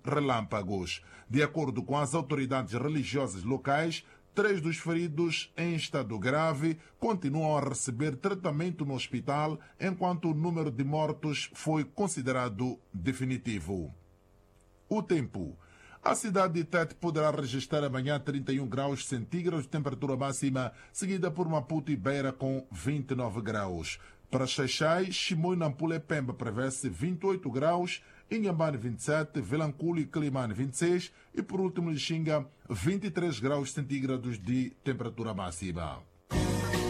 relâmpagos. De acordo com as autoridades religiosas locais, 3 dos feridos em estado grave continuam a receber tratamento no hospital, enquanto o número de mortos foi considerado definitivo. O tempo. A cidade de Tete poderá registrar amanhã 31 graus centígrados de temperatura máxima, seguida por Maputo e Beira com 29 graus. Para Xaixai, Chimoio, Nampula e Pemba prevê-se 28 graus, Inhambane 27, Vilanculo e Climane 26 e por último Lixinga 23 graus centígrados de temperatura máxima.